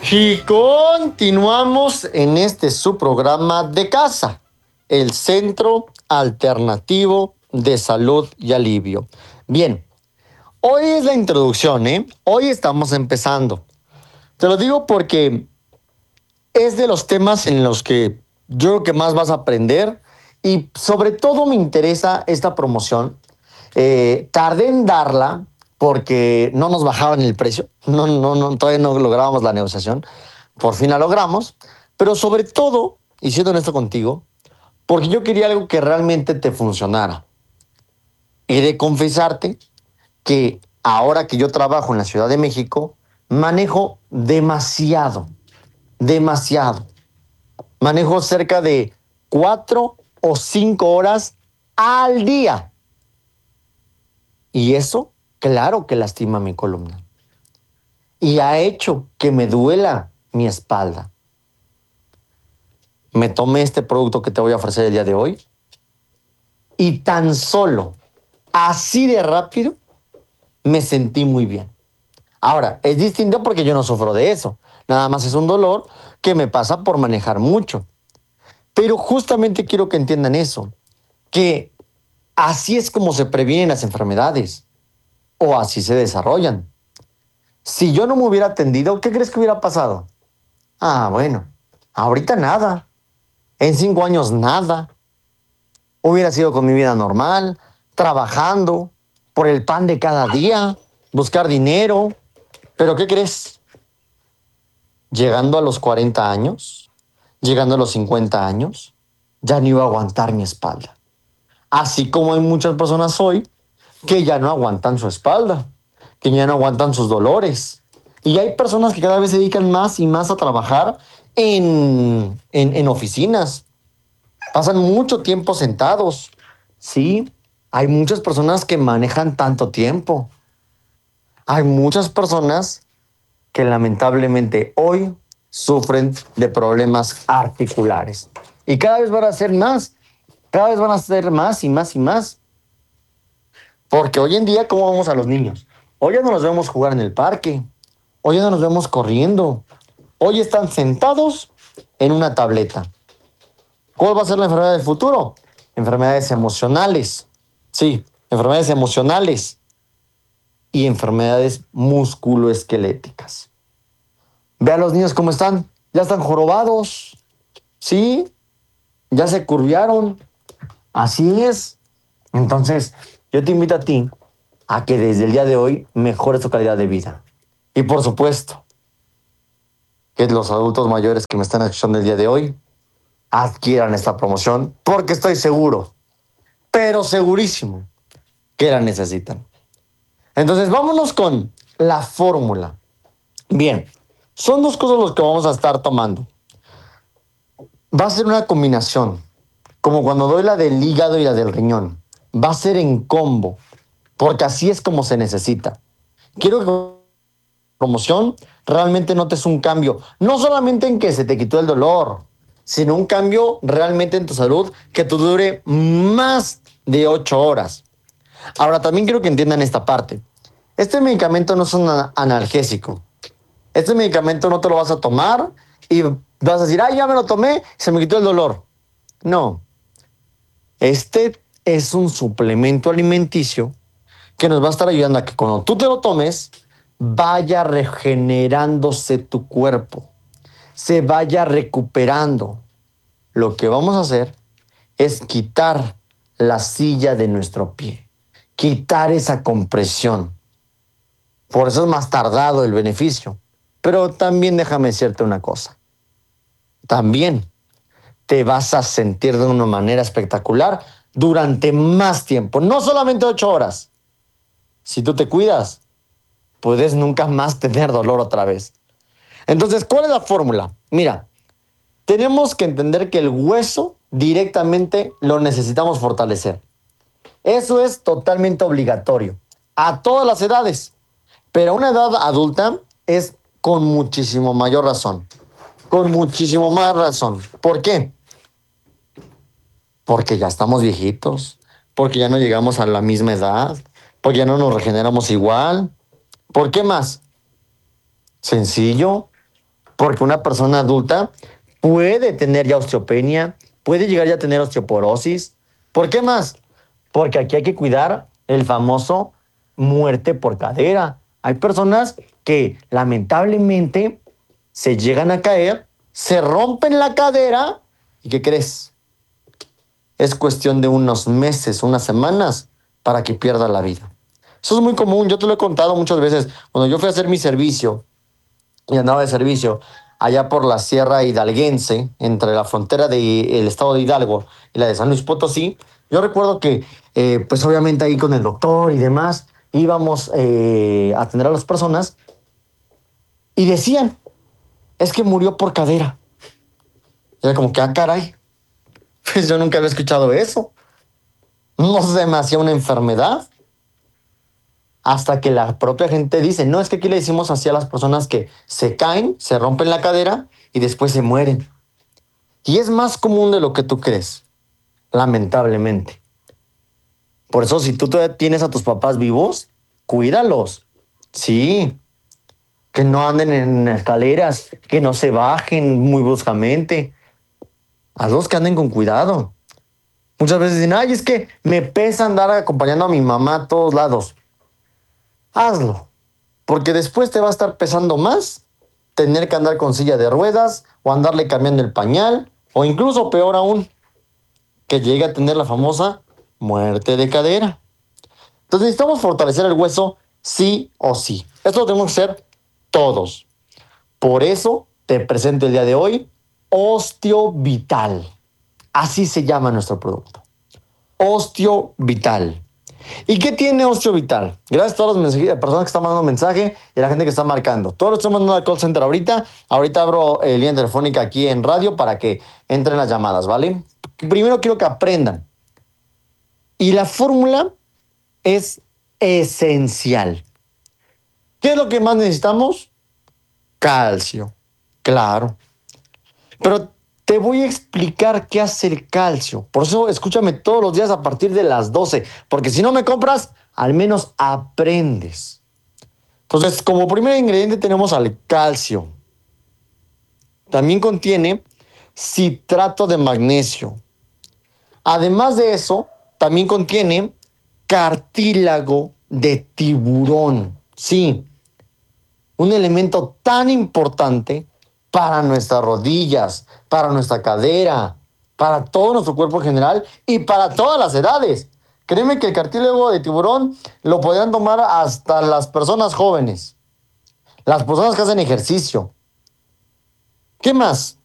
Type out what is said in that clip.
Y continuamos en este su programa de casa, el Centro Alternativo de Salud y Alivio. Bien, hoy es la introducción, ¿eh? Hoy estamos empezando. Te lo digo porque es de los temas en los que yo creo que más vas a aprender y sobre todo me interesa esta promoción. Tardé en darla porque no nos bajaban el precio, todavía no lográbamos la negociación, por fin la logramos, pero sobre todo, y siendo honesto contigo, porque yo quería algo que realmente te funcionara. He de confesarte que ahora que yo trabajo en la Ciudad de México, manejo demasiado. Manejo cerca de 4 o 5 horas al día. Y eso, claro que lastima mi columna. Y ha hecho que me duela mi espalda. Me tomé este producto que te voy a ofrecer el día de hoy y tan solo, así de rápido, me sentí muy bien. Ahora, es distinto porque yo no sufro de eso. Nada más es un dolor que me pasa por manejar mucho. Pero justamente quiero que entiendan eso, que así es como se previenen las enfermedades o así se desarrollan. Si yo no me hubiera atendido, ¿qué crees que hubiera pasado? Ah, bueno, ahorita nada. En 5 años nada. Hubiera sido con mi vida normal, trabajando por el pan de cada día, buscar dinero. Pero ¿qué crees? Llegando a los 40 años, llegando a los 50 años, ya no iba a aguantar mi espalda. Así como hay muchas personas hoy que ya no aguantan su espalda, que ya no aguantan sus dolores. Y hay personas que cada vez se dedican más y más a trabajar en oficinas. Pasan mucho tiempo sentados. Sí, hay muchas personas que manejan tanto tiempo. Hay muchas personas que lamentablemente hoy sufren de problemas articulares. Y cada vez van a ser más, cada vez van a ser más y más y más. Porque hoy en día, ¿cómo vamos a los niños? Hoy ya no los vemos jugar en el parque. Hoy ya no los vemos corriendo. Hoy están sentados en una tableta. ¿Cuál va a ser la enfermedad del futuro? Enfermedades emocionales. Sí, enfermedades emocionales y enfermedades musculoesqueléticas. Ve a los niños cómo están. Ya están jorobados. Sí, ya se curviaron. Así es. Entonces, yo te invito a ti a que desde el día de hoy mejores tu calidad de vida. Y por supuesto, que los adultos mayores que me están escuchando el día de hoy adquieran esta promoción porque estoy seguro, pero segurísimo, que la necesitan. Entonces, vámonos con la fórmula. Bien, son dos cosas las que vamos a estar tomando. Va a ser una combinación, como cuando doy la del hígado y la del riñón. Va a ser en combo, porque así es como se necesita. Quiero que con la promoción realmente notes un cambio, no solamente en que se te quitó el dolor, sino un cambio realmente en tu salud que te dure más de 8 horas. Ahora, también quiero que entiendan esta parte. Este medicamento no es un analgésico. Este medicamento no te lo vas a tomar y vas a decir, ay, ya me lo tomé, se me quitó el dolor. No. Este es un suplemento alimenticio que nos va a estar ayudando a que cuando tú te lo tomes, vaya regenerándose tu cuerpo, se vaya recuperando. Lo que vamos a hacer es quitar la silla de nuestro pie, quitar esa compresión. Por eso es más tardado el beneficio. Pero también déjame decirte una cosa. También te vas a sentir de una manera espectacular durante más tiempo, no solamente 8 horas. Si tú te cuidas, puedes nunca más tener dolor otra vez. Entonces, ¿cuál es la fórmula? Mira, tenemos que entender que el hueso directamente lo necesitamos fortalecer. Eso es totalmente obligatorio, a todas las edades, pero a una edad adulta es con muchísimo mayor razón, con muchísimo más razón. ¿Por qué? Porque ya estamos viejitos, porque ya no llegamos a la misma edad, porque ya no nos regeneramos igual. ¿Por qué más? Sencillo, porque una persona adulta puede tener ya osteopenia, puede llegar ya a tener osteoporosis. ¿Por qué más? Porque aquí hay que cuidar el famoso muerte por cadera. Hay personas que lamentablemente se llegan a caer, se rompen la cadera y ¿qué crees? Es cuestión de unos meses, unas semanas para que pierda la vida. Eso es muy común, yo te lo he contado muchas veces. Cuando yo fui a hacer mi servicio y andaba de servicio allá por la Sierra Hidalguense, entre la frontera del estado de Hidalgo y la de San Luis Potosí, yo recuerdo que, pues obviamente ahí con el doctor y demás, íbamos a atender a las personas y decían, es que murió por cadera. Era como que, caray, pues yo nunca había escuchado eso. No se me hacía una enfermedad. Hasta que la propia gente dice, no, es que aquí le decimos así a las personas que se caen, se rompen la cadera y después se mueren. Y es más común de lo que tú crees, lamentablemente. Por eso, si tú todavía tienes a tus papás vivos, cuídalos. Sí, que no anden en escaleras, que no se bajen muy bruscamente. Hazlos que anden con cuidado. Muchas veces dicen, ay, es que me pesa andar acompañando a mi mamá a todos lados. Hazlo, porque después te va a estar pesando más tener que andar con silla de ruedas o andarle cambiando el pañal o incluso peor aún, que llegue a tener la famosa muerte de cadera. Entonces necesitamos fortalecer el hueso sí o sí. Esto lo tenemos que hacer todos. Por eso te presento el día de hoy Osteovital. Así se llama nuestro producto. Osteovital. ¿Y qué tiene Osteovital? Gracias a todas las personas que están mandando mensaje y a la gente que está marcando. Todos los estamos mandando al call center ahorita. Ahorita abro línea telefónica aquí en radio para que entren las llamadas, ¿vale? Primero quiero que aprendan. Y la fórmula es esencial. ¿Qué es lo que más necesitamos? Calcio. Claro. Pero te voy a explicar qué hace el calcio. Por eso escúchame todos los días a partir de las 12, porque si no me compras, al menos aprendes. Entonces, como primer ingrediente tenemos al calcio. También contiene citrato de magnesio. Además de eso, también contiene cartílago de tiburón. Sí, un elemento tan importante para nuestras rodillas, para nuestra cadera, para todo nuestro cuerpo en general y para todas las edades. Créeme que el cartílago de tiburón lo podrían tomar hasta las personas jóvenes, las personas que hacen ejercicio. ¿Qué más?